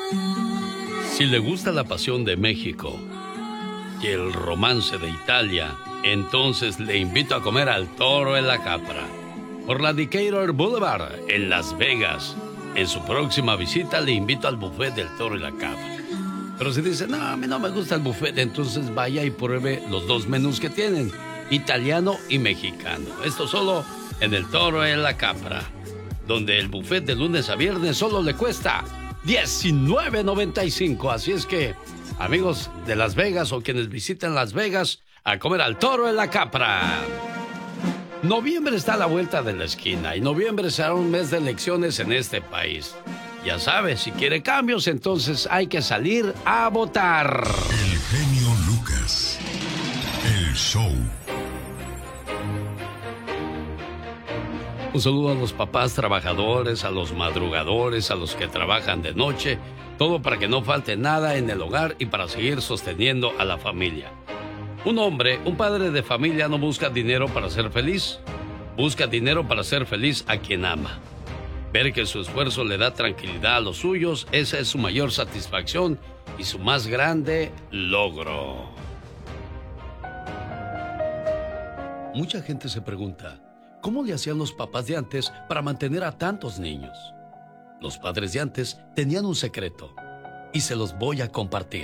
Si le gusta la pasión de México y el romance de Italia, entonces le invito a comer al Toro en la Capra, por la Decatur Boulevard, en Las Vegas. En su próxima visita le invito al buffet del Toro en la Capra. Pero si dice, no, a mí no me gusta el buffet, entonces vaya y pruebe los dos menús que tienen, italiano y mexicano. Esto solo en el Toro en la Capra, donde el buffet de lunes a viernes solo le cuesta $19.95. Así es que, amigos de Las Vegas o quienes visiten Las Vegas, a comer al Toro en la Capra. Noviembre está a la vuelta de la esquina y noviembre será un mes de elecciones en este país. Ya sabes, si quiere cambios, entonces hay que salir a votar. El genio Lucas. El show. Un saludo a los papás trabajadores, a los madrugadores, a los que trabajan de noche, todo para que no falte nada en el hogar y para seguir sosteniendo a la familia. Un hombre, un padre de familia no busca dinero para ser feliz, busca dinero para ser feliz a quien ama. Ver que su esfuerzo le da tranquilidad a los suyos, esa es su mayor satisfacción y su más grande logro. Mucha gente se pregunta, ¿cómo le hacían los papás de antes para mantener a tantos niños? Los padres de antes tenían un secreto y se los voy a compartir.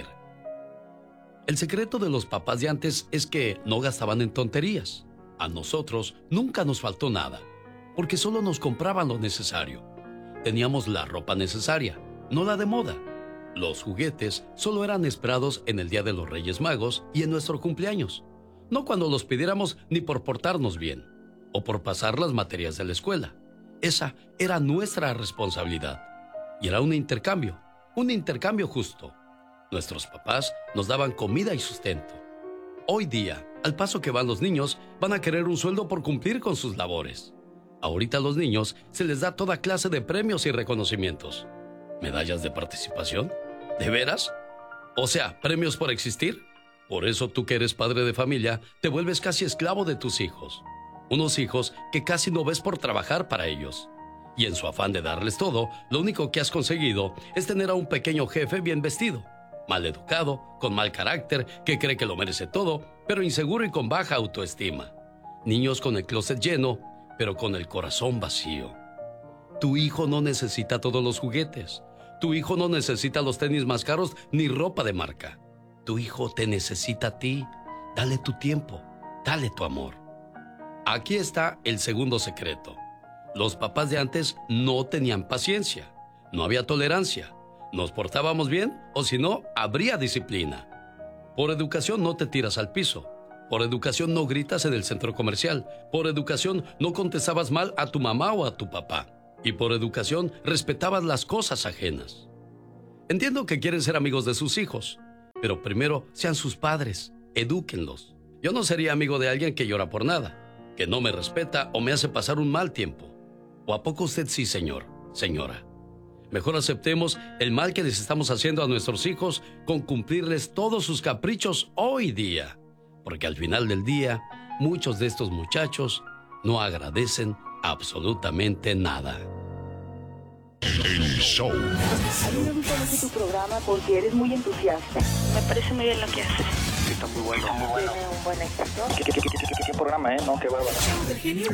El secreto de los papás de antes es que no gastaban en tonterías. A nosotros nunca nos faltó nada, porque solo nos compraban lo necesario. Teníamos la ropa necesaria, no la de moda. Los juguetes solo eran esperados en el Día de los Reyes Magos y en nuestro cumpleaños, no cuando los pidiéramos ni por portarnos bien o por pasar las materias de la escuela. Esa era nuestra responsabilidad. Y era un intercambio justo. Nuestros papás nos daban comida y sustento. Hoy día, al paso que van los niños, van a querer un sueldo por cumplir con sus labores. Ahorita a los niños se les da toda clase de premios y reconocimientos. ¿Medallas de participación? ¿De veras? O sea, ¿premios por existir? Por eso tú que eres padre de familia, te vuelves casi esclavo de tus hijos. Unos hijos que casi no ves por trabajar para ellos. Y en su afán de darles todo, lo único que has conseguido es tener a un pequeño jefe bien vestido, mal educado, con mal carácter, que cree que lo merece todo, pero inseguro y con baja autoestima. Niños con el closet lleno, pero con el corazón vacío. Tu hijo no necesita todos los juguetes. Tu hijo no necesita los tenis más caros ni ropa de marca. Tu hijo te necesita a ti. Dale tu tiempo, dale tu amor. Aquí está el segundo secreto. Los papás de antes no tenían paciencia, no había tolerancia. Nos portábamos bien o si no, habría disciplina. Por educación no te tiras al piso. Por educación no gritas en el centro comercial. Por educación no contestabas mal a tu mamá o a tu papá. Y por educación respetabas las cosas ajenas. Entiendo que quieren ser amigos de sus hijos, pero primero sean sus padres, edúquenlos. Yo no sería amigo de alguien que llora por nada, que no me respeta o me hace pasar un mal tiempo. ¿O a poco usted sí, señor, señora? Mejor aceptemos el mal que les estamos haciendo a nuestros hijos con cumplirles todos sus caprichos hoy día. Porque al final del día, muchos de estos muchachos no agradecen absolutamente nada. El show. A mí me gusta mucho tu programa porque eres muy entusiasta. Me parece muy bien lo que haces. Está muy bueno. Tiene un buen éxito. ¿Qué programa, no? Qué bárbaro. El genio